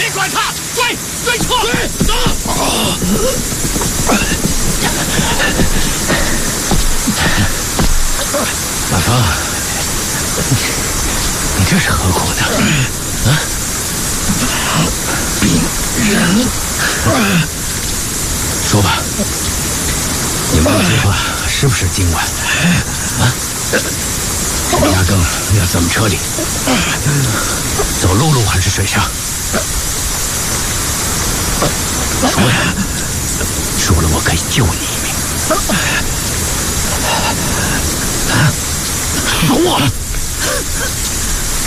别管他，追撤！走！ 马芳，你这是何苦呢？啊？病人，说吧，你们的计划是不是今晚？啊？压更要怎么撤离？走陆路还是水上？说呀，说了我可以救你一命。说我！